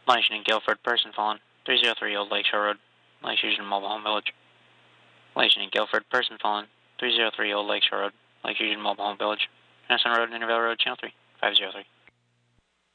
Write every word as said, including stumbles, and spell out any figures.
Location in Guilford, person fallen, three oh three Old Lakeshore Road, Lake Fusion Mobile Home Village. Location in Guilford, person fallen, three oh three Old Lakeshore Road, Lake Fusion Mobile Home Village. Madison Road, Intervale Road, Channel three, five oh three.